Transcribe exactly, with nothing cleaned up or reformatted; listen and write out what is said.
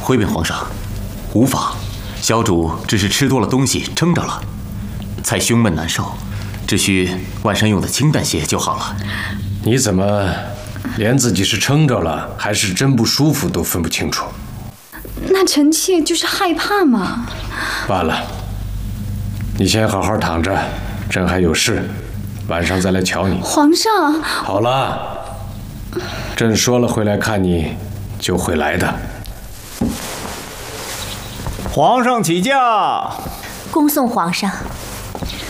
回禀皇上，无妨，小主只是吃多了东西撑着了，才胸闷难受，只需晚上用的清淡些就好了。 你怎么连自己是撑着了还是真不舒服都分不清楚？ 那臣妾就是害怕嘛。 罢了，你先好好躺着，朕还有事，晚上再来瞧你。 皇上， 好了，朕说了会来看你，就会来的。 皇上起驾。 恭送皇上。